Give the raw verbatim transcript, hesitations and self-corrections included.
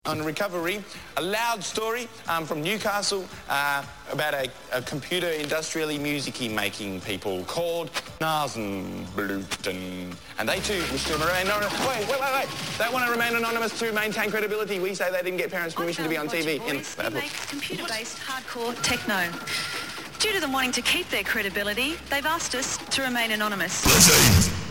On Recovery, a loud story um, from Newcastle uh, about a, a computer industrially music-y making people called Nasenbluten. And they too wish to remain anonymous. Wait, wait, wait, wait. They want to remain anonymous to maintain credibility. We say they didn't get parents' permission to be on T V. In we make computer-based hardcore techno. Due to them wanting to keep their credibility, they've asked us to remain anonymous.